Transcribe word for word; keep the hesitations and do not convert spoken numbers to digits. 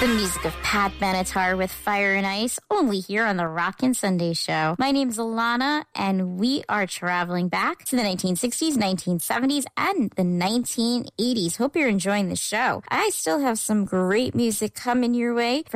The music of Pat Benatar with Fire and Ice, only here on the Rockin' Sunday Show. My name's Alana, and we are traveling back to the nineteen sixties, nineteen seventies, and the nineteen eighties. Hope you're enjoying the show. I still have some great music coming your way